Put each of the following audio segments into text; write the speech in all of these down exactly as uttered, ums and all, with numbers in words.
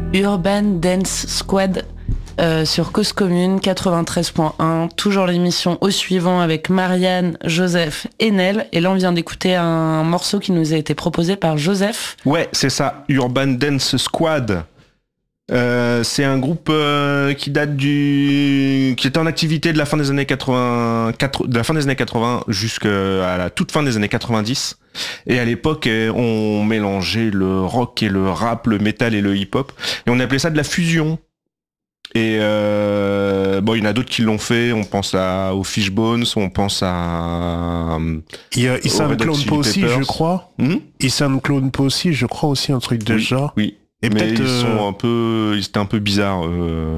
Urban Dance Squad euh, sur Cause Commune quatre-vingt-treize point un. Toujours l'émission au suivant avec Marianne, Joseph et Nel. Et là, on vient d'écouter un morceau qui nous a été proposé par Joseph. Ouais, c'est ça, Urban Dance Squad. Euh, c'est un groupe euh, qui date du, qui était en activité de la fin des années quatre-vingts, de la fin des années quatre-vingts jusqu'à la toute fin des années quatre-vingt-dix. Et à l'époque, on mélangeait le rock et le rap, le metal et le hip-hop, et on appelait ça de la fusion. Et euh, bon, il y en a d'autres qui l'ont fait. On pense à, aux Fishbones, on pense à. Il y a Issa Clone aussi, je crois. Hmm Issa Clone aussi, je crois aussi un truc de oui, genre. Oui. Et mais ils euh... sont un peu, ils étaient un peu bizarres. Euh...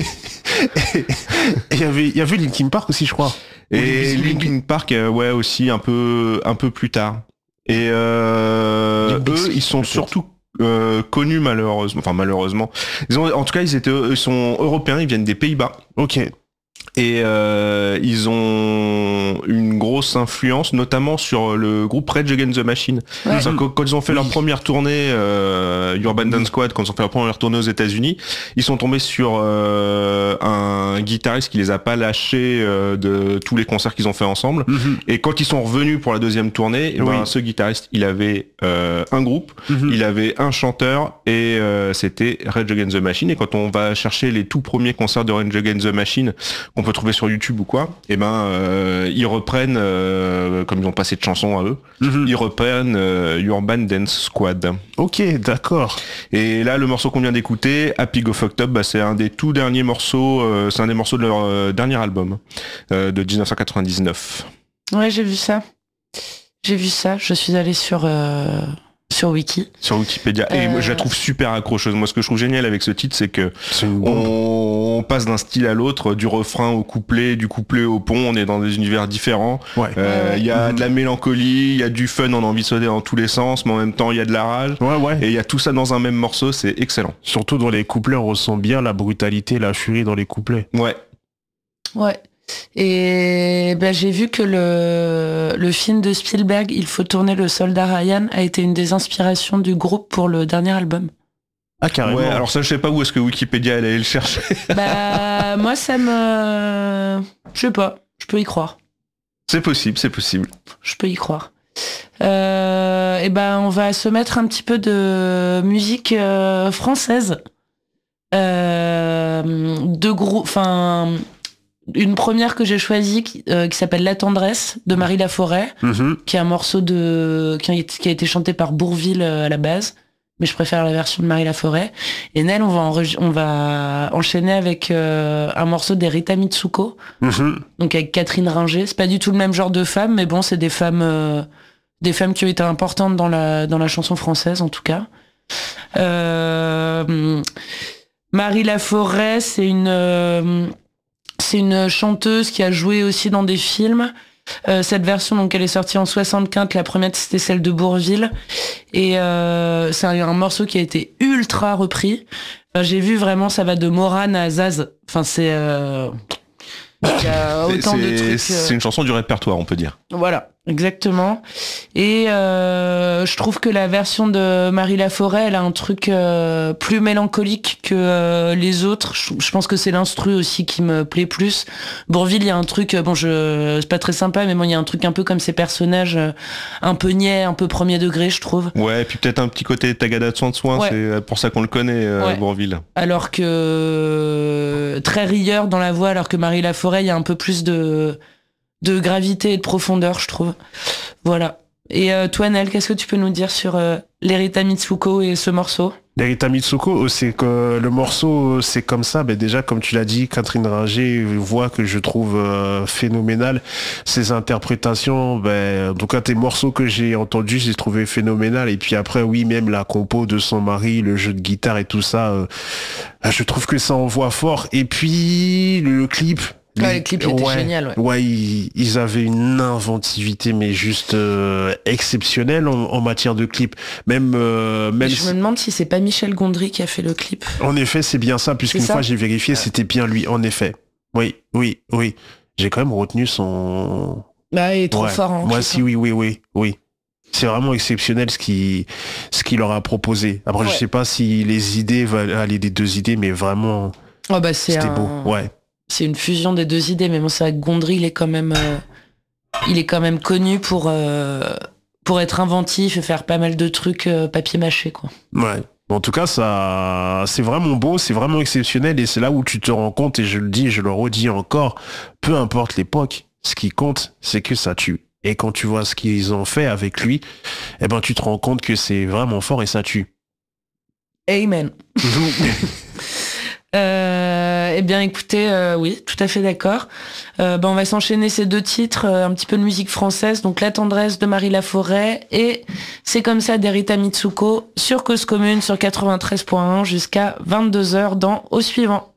et il y avait, il y avait Linkin Park aussi, je crois. Et Linkin Park, euh, ouais, aussi un peu, un peu plus tard. Et euh, eux, ils sont surtout euh, connus malheureusement, enfin malheureusement. Ils ont, en tout cas, ils étaient, ils sont européens, ils viennent des Pays-Bas. Ok. Et euh, ils ont une grosse influence, notamment sur le groupe Rage Against the Machine. Ouais. Quand, quand ils ont fait oui. leur première tournée, euh, Urban Dance Squad, quand ils ont fait leur première tournée aux États-Unis, ils sont tombés sur euh, un guitariste qui les a pas lâchés euh, de tous les concerts qu'ils ont fait ensemble. Mm-hmm. Et quand ils sont revenus pour la deuxième tournée, oui. ben, ce guitariste, il avait euh, un groupe, mm-hmm. il avait un chanteur et euh, c'était Rage Against the Machine. Et quand on va chercher les tout premiers concerts de Rage Against the Machine, qu'on peut trouver sur YouTube ou quoi, et ben euh, ils reprennent, euh, comme ils ont passé de chansons à eux, mm-hmm. ils reprennent euh, Urban Dance Squad. Ok, d'accord. Et là, le morceau qu'on vient d'écouter, Happy Go Fucked Up, bah, c'est un des tout derniers morceaux, euh, c'est un des morceaux de leur euh, dernier album euh, de dix-neuf cent quatre-vingt-dix-neuf. Ouais, j'ai vu ça. J'ai vu ça. Je suis allée sur. Euh... Sur Wiki. Sur Wikipédia. Et euh... moi, je la trouve super accrocheuse. Moi, ce que je trouve génial avec ce titre, c'est que c'est on... on passe d'un style à l'autre, du refrain au couplet, du couplet au pont. On est dans des univers différents. Il ouais. euh, ouais, ouais. y a mmh. de la mélancolie, il y a du fun, on a envie de sauter dans tous les sens, mais en même temps, il y a de la rage. Ouais, ouais. Et il y a tout ça dans un même morceau, c'est excellent. Surtout dans les couplets, on ressent bien la brutalité, la furie dans les couplets. Ouais. Ouais. Et ben, j'ai vu que le, le film de Spielberg, Il faut tourner le soldat Ryan, a été une des inspirations du groupe pour le dernier album. Ah, carrément. Ouais, alors ça, je sais pas où est-ce que Wikipédia allait le chercher. Bah, moi, ça me... Je sais pas, je peux y croire. C'est possible, c'est possible. Je peux y croire. Euh, et ben, on va se mettre un petit peu de musique euh, française. Euh, de gros... Enfin... Une première que j'ai choisie qui, euh, qui s'appelle La Tendresse de Marie Laforêt, mmh. qui est un morceau de qui a, qui a été chanté par Bourvil euh, à la base, mais je préfère la version de Marie Laforêt. Et Nel, on va enreg- on va enchaîner avec euh, un morceau des Rita Mitsuko, mmh. donc avec Catherine Ringer. C'est pas du tout le même genre de femme, mais bon, c'est des femmes euh, des femmes qui ont été importantes dans la dans la chanson française en tout cas. Euh, Marie Laforêt, c'est une euh, C'est une chanteuse qui a joué aussi dans des films. Euh, cette version, donc, elle est sortie en soixante-quinze. La première, c'était celle de Bourvil. Et euh, c'est un, un morceau qui a été ultra repris. Enfin, j'ai vu vraiment, ça va de Morane à Zaz. Enfin, c'est... Euh, il y a autant c'est, de trucs. Euh... C'est une chanson du répertoire, on peut dire. Voilà, exactement. Et euh, je trouve que la version de Marie Laforêt, elle a un truc euh, plus mélancolique que euh, les autres. Je, je pense que c'est l'instru aussi qui me plaît plus. Bourvil, il y a un truc, bon, je, c'est pas très sympa, mais bon, il y a un truc un peu comme ces personnages, euh, un peu niais, un peu premier degré, je trouve. Ouais, et puis peut-être un petit côté Tagada de soin de soin, ouais. C'est pour ça qu'on le connaît, euh, ouais. Bourvil. Alors que euh, très rieur dans la voix, alors que Marie Laforêt, il y a un peu plus de, de gravité et de profondeur, je trouve. Voilà. Et euh, toi, Nel, qu'est-ce que tu peux nous dire sur euh, l'Erita Mitsuko et ce morceau ? L'Erita Mitsuko, c'est que le morceau, c'est comme ça. Ben déjà, comme tu l'as dit, Catherine Ringer, voix que je trouve euh, phénoménale. Ses interprétations, ben, en tout cas, tes morceaux que j'ai entendus, j'ai trouvé phénoménal. Et puis après, oui, même la compo de son mari, le jeu de guitare et tout ça, euh, je trouve que ça envoie fort. Et puis, le clip... Ouais, le clip était ouais, génial. Ouais, ouais ils, ils avaient une inventivité, mais juste euh, exceptionnelle en, en matière de clip. Même, euh, même. Je me demande si c'est pas Michel Gondry qui a fait le clip. En effet, c'est bien ça, puisqu'une fois j'ai vérifié, ouais. C'était bien lui. En effet. Oui, oui, oui. J'ai quand même retenu son. Bah, il est trop ouais. fort. Hein, moi, si, oui, oui, oui, oui. c'est vraiment exceptionnel ce qui ce qu'il leur a proposé. Après, ouais. je sais pas si les idées valent aller des deux idées, mais vraiment, oh bah c'est c'était un... beau. Ouais. C'est une fusion des deux idées, mais bon, c'est vrai que Gondry, il est quand même, euh, il est quand même connu pour euh, pour être inventif et faire pas mal de trucs euh, papier mâché, quoi. Ouais. En tout cas, ça, c'est vraiment beau, c'est vraiment exceptionnel, et c'est là où tu te rends compte, et je le dis, et je le redis encore, peu importe l'époque, ce qui compte, c'est que ça tue. Et quand tu vois ce qu'ils ont fait avec lui, eh ben, tu te rends compte que c'est vraiment fort et ça tue. Amen. Euh, eh bien, écoutez, euh, oui, tout à fait d'accord. Euh, ben, on va s'enchaîner ces deux titres, euh, un petit peu de musique française, donc La tendresse de Marie Laforêt et C'est comme ça d'Erita Mitsuko sur Cause Commune sur quatre-vingt-treize point un jusqu'à vingt-deux heures dans Au suivant.